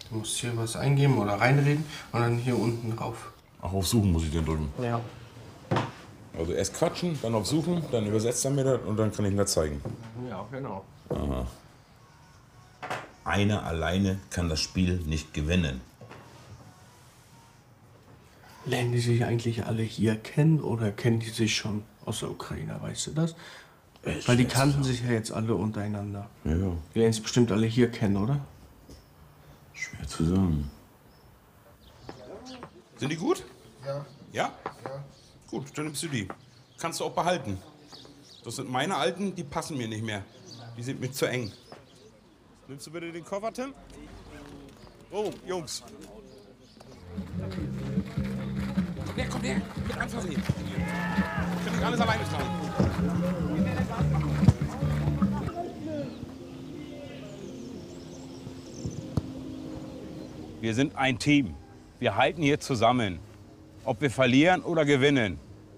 Du musst hier was eingeben oder reinreden und dann hier unten drauf. Ach, auf Suchen muss ich den drücken. Ja. Also erst quatschen, dann auf Suchen, dann übersetzt er mir das und dann kann ich ihm das zeigen. Ja, genau. Aha. Einer alleine kann das Spiel nicht gewinnen. Lernen die sich eigentlich alle hier kennen oder kennen die sich schon aus der Ukraine, weißt du das? Weil die kannten sich ja jetzt alle untereinander. Ja, Die lernen sich bestimmt alle hier kennen, oder? schwer zu sagen. Sind die gut? Ja. Ja? Ja. Gut, dann nimmst du die. Kannst du auch behalten. Das sind meine alten, die passen mir nicht mehr. Die sind mir zu eng. Nimmst du bitte den Koffer, Tim? Oh, Jungs. Komm her, mit anfassen hier. Kann ich alles alleine tragen. Wir sind ein Team. Wir halten hier zusammen. Ob wir verlieren oder gewinnen.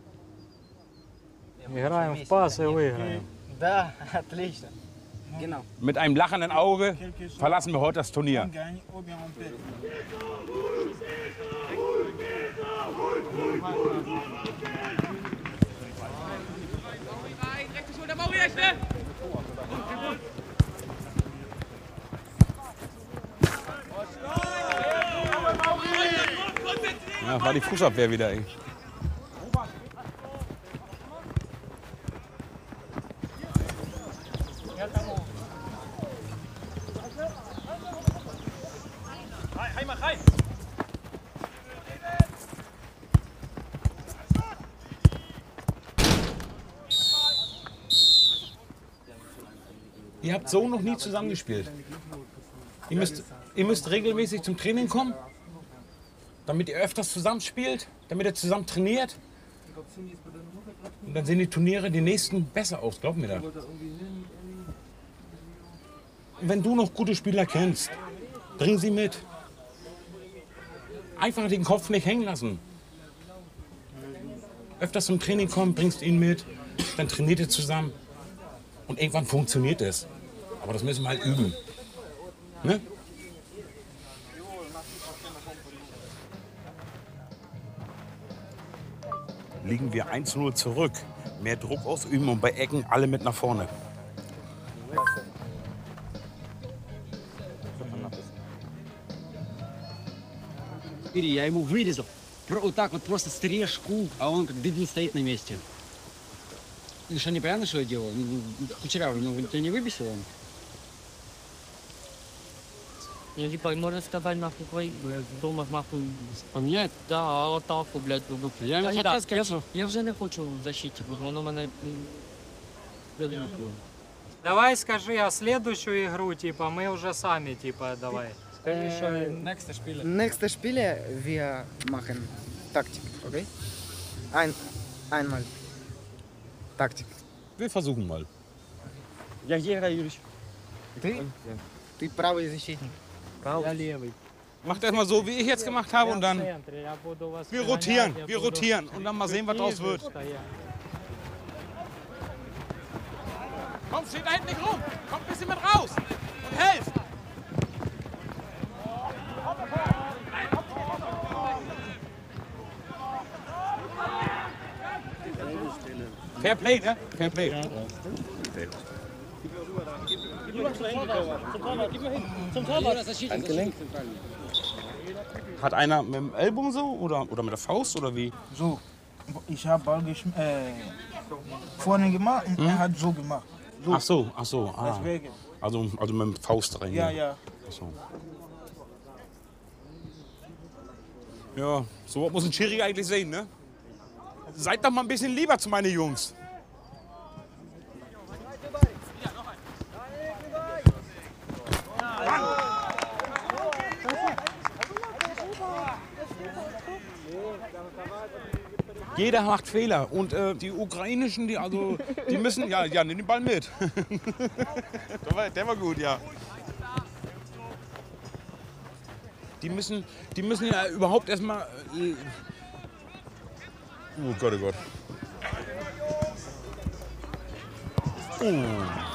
Играем в пас и выиграем. Да, отлично. Genau. Mit einem lachenden Auge verlassen wir heute das Turnier. Ja, war die Fußabwehr wieder, ey. Ihr habt so noch nie zusammengespielt. Ihr müsst regelmäßig zum Training kommen, damit ihr öfters zusammenspielt, damit ihr zusammen trainiert. Und dann sehen die Turniere, die nächsten, besser aus, glaub mir das. Und wenn du noch gute Spieler kennst, bring sie mit. Einfach den Kopf nicht hängen lassen. Öfters zum Training kommen, bringst ihn mit, dann trainiert ihr zusammen. Und irgendwann funktioniert es. Aber das müssen wir halt üben. Ne? Liegen wir 1-0 zurück. Mehr Druck ausüben und bei Ecken alle mit nach vorne. Я ему вырезал. Вот так вот просто стрижку, а он как дебил стоит на месте. Ты что, непонятно, что я делал? Кучерявый, тебя не выбесил он? Ну, типа, можно сказать, нахуй, дома, нахуй, поменять? Да, а вот так, блядь, я вже не хочу в защиті, бо воно мене... Давай скажи, а следующую игру, типа, мы уже сами, типа, давай. Скажи, что... Nächste Spiele wir machen Taktik, okay? Einmal Taktik. Wir versuchen mal. Я где играю, Юрич? Ты? Ты правый защитник. Я левый. Macht erstmal so, wie ich jetzt gemacht habe und dann... Wir rotieren und dann mal sehen, was draus wird. Komm, steht da hinten nicht rum. Kommt ein bisschen mit raus und helft. Fair Play, ne? Fair Play. Hat einer mit dem Ellbogen so oder mit der Faust oder wie? So, ich habe Ball vorne gemacht und er hat so gemacht. So. Ach so. Ah. Deswegen. Also mit dem Faust rein. Ja, ja. Ach so. Ja, so was muss ein Schiri eigentlich sehen, ne? Seid doch mal ein bisschen lieber zu meinen Jungs. Jeder macht Fehler und die ukrainischen, die müssen, nimm den Ball mit. Der war gut, ja. Die müssen ja überhaupt erstmal. Oh Gott, oh Gott. Oh.